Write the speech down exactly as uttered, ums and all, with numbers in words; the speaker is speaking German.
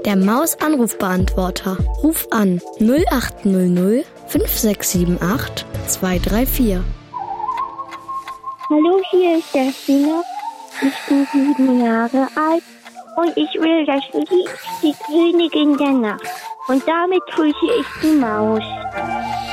Der Maus-Anrufbeantworter. Ruf an null acht null null fünf sechs sieben acht zwei drei vier. Hallo, hier ist Jasmina. Ich bin sieben Jahre alt und ich will das Lied Die Königin der Nacht. Und damit grüße ich die Maus.